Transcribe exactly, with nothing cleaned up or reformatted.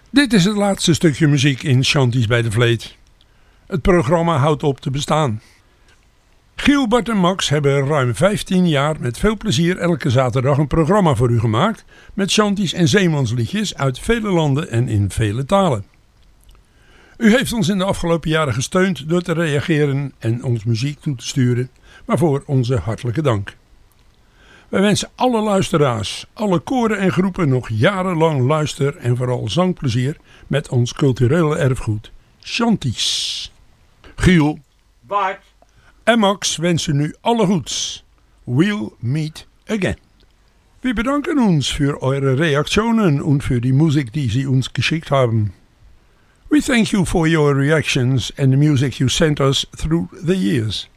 Dit is het laatste stukje muziek in Shanties bij de Vleet. Het programma houdt op te bestaan. Giel, Bart en Max hebben ruim vijftien jaar met veel plezier elke zaterdag een programma voor u gemaakt met Shanties en zeemansliedjes uit vele landen en in vele talen. U heeft ons in de afgelopen jaren gesteund door te reageren en ons muziek toe te sturen, waarvoor onze hartelijke dank. Wij wensen alle luisteraars, alle koren en groepen nog jarenlang luister- en vooral zangplezier met ons culturele erfgoed, Shanties. Giel, Bart en Max wensen nu alle goeds. We'll meet again. Wir bedanken uns für eure Reaktionen und für die Musik, die Sie uns geschickt haben. We thank you for your reactions and the music you sent us through the years.